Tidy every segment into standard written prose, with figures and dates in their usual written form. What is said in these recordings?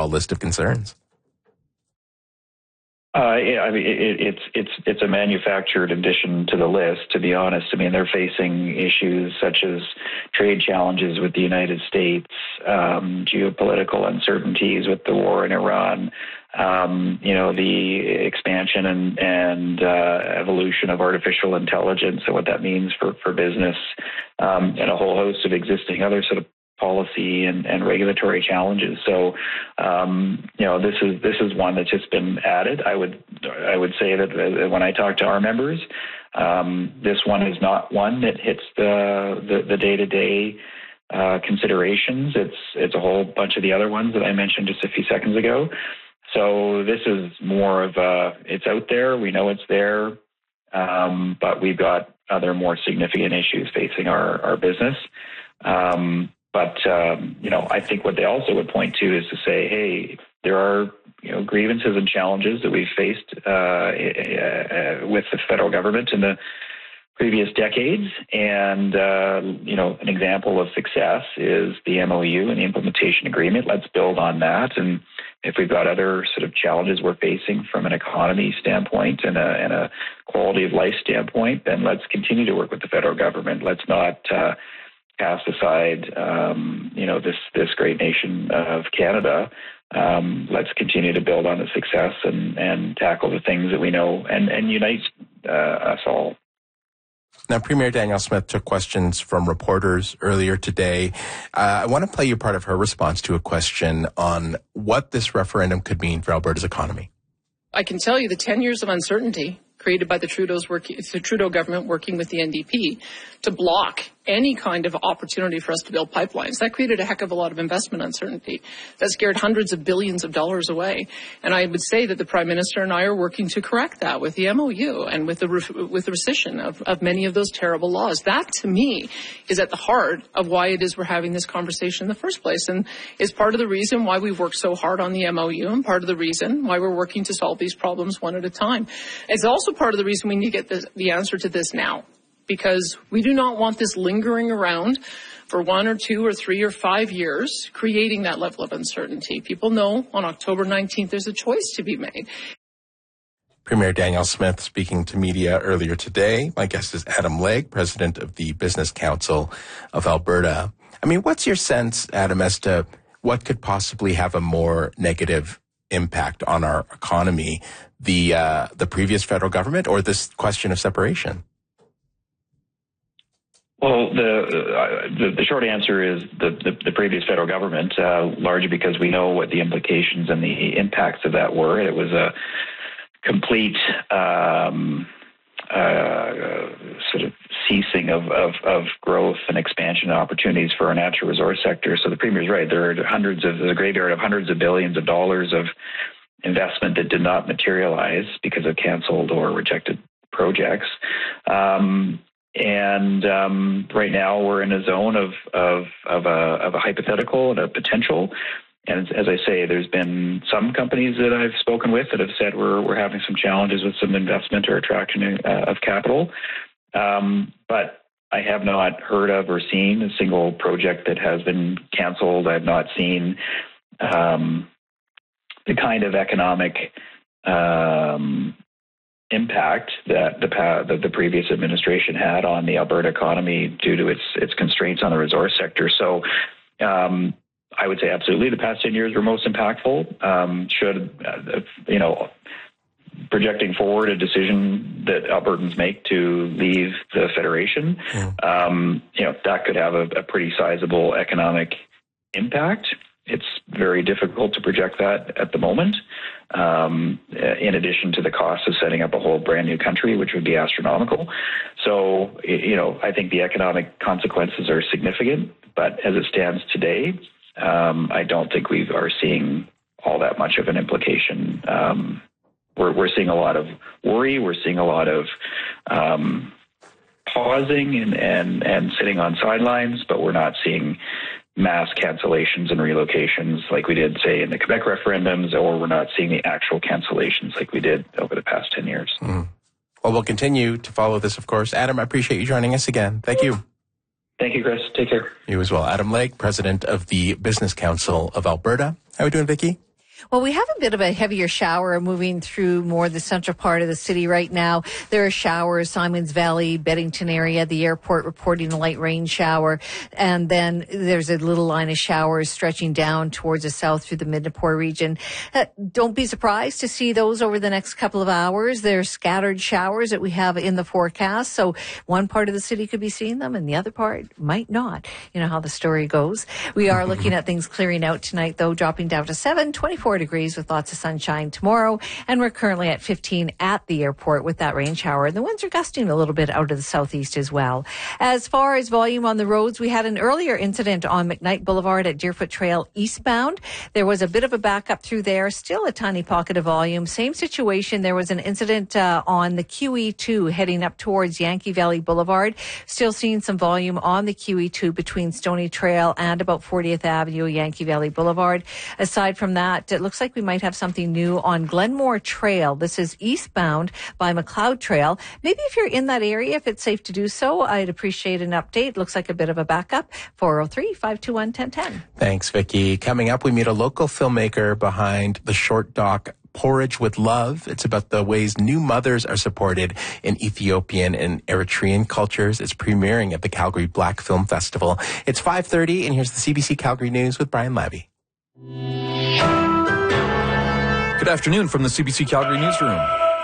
overall list of concerns? Yeah, I mean, it's a manufactured addition to the list, to be honest. I mean, they're facing issues such as trade challenges with the United States, geopolitical uncertainties with the war in Iran, the expansion and evolution of artificial intelligence and what that means for business, and a whole host of existing other sort of policy and regulatory challenges. So, this is one that's just been added. I would say that when I talk to our members, this one is not one that hits the day-to-day considerations. It's a whole bunch of the other ones that I mentioned just a few seconds ago. So this is more of it's out there. We know it's there, but we've got other more significant issues facing our business. But I think what they also would point to is to say, hey, there are grievances and challenges that we've faced with the federal government in the previous decades, and an example of success is the MOU and the implementation agreement. Let's build on that, and if we've got other sort of challenges we're facing from an economy standpoint and a quality of life standpoint, then let's continue to work with the federal government. Let's not cast aside, this great nation of Canada. Let's continue to build on the success and tackle the things that we know and unite us all. Now, Premier Danielle Smith took questions from reporters earlier today. I want to play you part of her response to a question on what this referendum could mean for Alberta's economy. I can tell you the 10 years of uncertainty created by the Trudeau government working with the NDP to block any kind of opportunity for us to build pipelines. That created a heck of a lot of investment uncertainty. That scared hundreds of billions of dollars away. And I would say that the Prime Minister and I are working to correct that with the MOU and with the rescission of many of those terrible laws. That, to me, is at the heart of why it is we're having this conversation in the first place, and is part of the reason why we've worked so hard on the MOU and part of the reason why we're working to solve these problems one at a time. It's also part of the reason we need to get the answer to this now, because we do not want this lingering around for 1 or 2 or 3 or 5 years, creating that level of uncertainty. People know on October 19th there's a choice to be made. Premier Danielle Smith speaking to media earlier today. My guest is Adam Legge, president of the Business Council of Alberta. I mean, what's your sense, Adam, as to what could possibly have a more negative impact on our economy, the previous federal government or this question of separation? Well, the short answer is the previous federal government, largely because we know what the implications and the impacts of that were. It was a complete sort of ceasing of growth and expansion opportunities for our natural resource sector. So the Premier's right. There are a graveyard of hundreds of billions of dollars of investment that did not materialize because of canceled or rejected projects. And right now we're in a zone of a hypothetical and a potential. And as I say, there's been some companies that I've spoken with that have said we're having some challenges with some investment or attraction of capital. But I have not heard of or seen a single project that has been canceled. I've not seen the kind of economic impact that the previous administration had on the Alberta economy due to its constraints on the resource sector. So I would say absolutely the past 10 years were most impactful. Projecting forward a decision that Albertans make to leave the Federation, that could have a pretty sizable economic impact. It's very difficult to project that at the moment, in addition to the cost of setting up a whole brand new country, which would be astronomical. So, I think the economic consequences are significant, but as it stands today, I don't think we are seeing all that much of an implication. We're seeing a lot of worry. We're seeing a lot of pausing and sitting on sidelines, but we're not seeing mass cancellations and relocations like we did, say, in the Quebec referendums, or we're not seeing the actual cancellations like we did over the past 10 years. Well, we'll continue to follow this, of course. Adam, I appreciate you joining us again. Thank you. Thank you, Chris. Take care. You as well. Adam Legge, president of the Business Council of Alberta. How are we doing, Vicky? Well, we have a bit of a heavier shower moving through more the central part of the city right now. There are showers, Simons Valley, Beddington area, the airport reporting a light rain shower. And then there's a little line of showers stretching down towards the south through the Midnapore region. Don't be surprised to see those over the next couple of hours. There's scattered showers that we have in the forecast. So one part of the city could be seeing them and the other part might not. You know how the story goes. We are looking at things clearing out tonight, though, dropping down to 24 degrees with lots of sunshine tomorrow. And we're currently at 15 at the airport with that rain shower. And the winds are gusting a little bit out of the southeast as well. As far as volume on the roads, we had an earlier incident on McKnight Boulevard at Deerfoot Trail eastbound. There was a bit of a backup through there, still a tiny pocket of volume. Same situation. There was an incident on the QE2 heading up towards Yankee Valley Boulevard. Still seeing some volume on the QE2 between Stony Trail and about 40th Avenue, Yankee Valley Boulevard. Aside from that, it looks like we might have something new on Glenmore Trail. This is eastbound by McLeod Trail. Maybe if you're in that area, if it's safe to do so, I'd appreciate an update. Looks like a bit of a backup. 403-521-1010. Thanks, Vicki. Coming up, we meet a local filmmaker behind the short doc Porridge with Love. It's about the ways new mothers are supported in Ethiopian and Eritrean cultures. It's premiering at the Calgary Black Film Festival. It's 5:30, and here's the CBC Calgary News with Brian Labby. Good afternoon from the CBC Calgary Newsroom.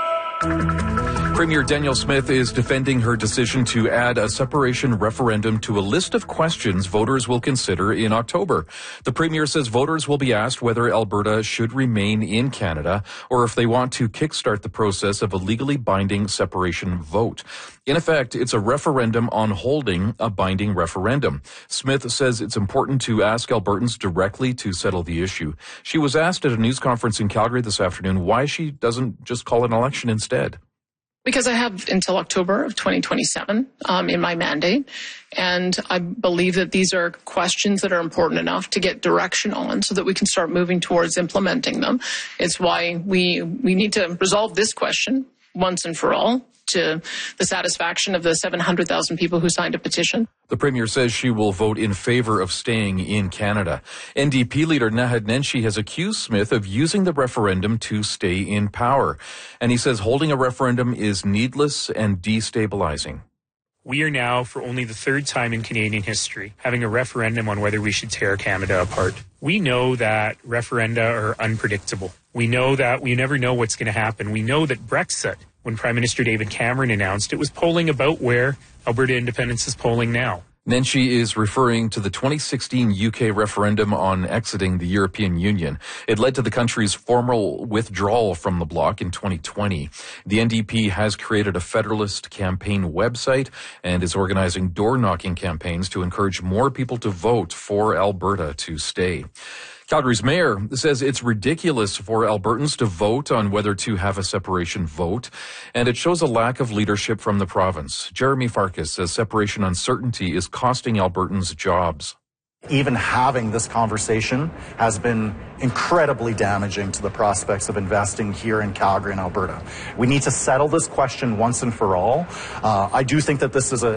Premier Danielle Smith is defending her decision to add a separation referendum to a list of questions voters will consider in October. The Premier says voters will be asked whether Alberta should remain in Canada or if they want to kickstart the process of a legally binding separation vote. In effect, it's a referendum on holding a binding referendum. Smith says it's important to ask Albertans directly to settle the issue. She was asked at a news conference in Calgary this afternoon why she doesn't just call an election instead. Because I have until October of 2027 in my mandate, and I believe that these are questions that are important enough to get direction on so that we can start moving towards implementing them. It's why we need to resolve this question once and for all to the satisfaction of the 700,000 people who signed a petition. The Premier says she will vote in favor of staying in Canada. NDP leader Naheed Nenshi has accused Smith of using the referendum to stay in power. And he says holding a referendum is needless and destabilizing. We are now, for only the third time in Canadian history, having a referendum on whether we should tear Canada apart. We know that referenda are unpredictable. We know that we never know what's going to happen. We know that Brexit, when Prime Minister David Cameron announced, it was polling about where Alberta independence is polling now. Nenshi is referring to the 2016 UK referendum on exiting the European Union. It led to the country's formal withdrawal from the bloc in 2020. The NDP has created a Federalist campaign website and is organizing door-knocking campaigns to encourage more people to vote for Alberta to stay. Calgary's mayor says it's ridiculous for Albertans to vote on whether to have a separation vote, and it shows a lack of leadership from the province. Jeremy Farkas says separation uncertainty is costing Albertans jobs. Even having this conversation has been incredibly damaging to the prospects of investing here in Calgary and Alberta. We need to settle this question once and for all. I do think that this is a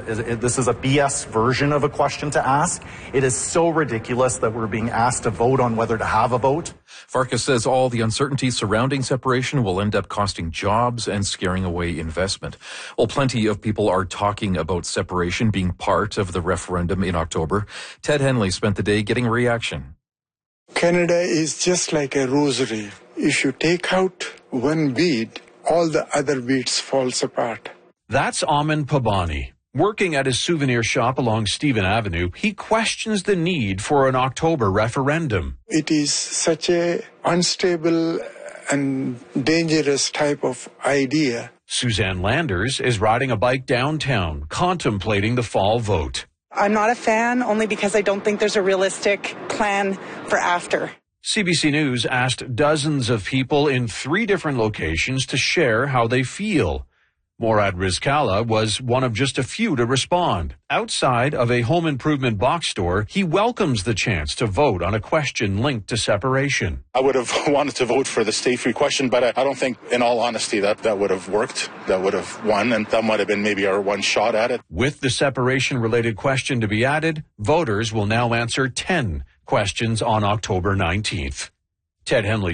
BS version of a question to ask. It is so ridiculous that we're being asked to vote on whether to have a vote. Farkas says all the uncertainty surrounding separation will end up costing jobs and scaring away investment. Well, plenty of people are talking about separation being part of the referendum in October. Ted Henley spent the day getting a reaction. Canada is just like a rosary. If you take out one bead, all the other beads falls apart. That's Amin Pabani. Working at his souvenir shop along Stephen Avenue, he questions the need for an October referendum. It is such a unstable and dangerous type of idea. Suzanne Landers is riding a bike downtown, contemplating the fall vote. I'm not a fan, only because I don't think there's a realistic plan for after. CBC News asked dozens of people in 3 different locations to share how they feel. Morad Rizkala was one of just a few to respond. Outside of a home improvement box store, he welcomes the chance to vote on a question linked to separation. I would have wanted to vote for the stay-free question, but I don't think, in all honesty, that would have worked. That would have won, and that might have been maybe our one shot at it. With the separation-related question to be added, voters will now answer 10 questions on October 19th. Ted Henley,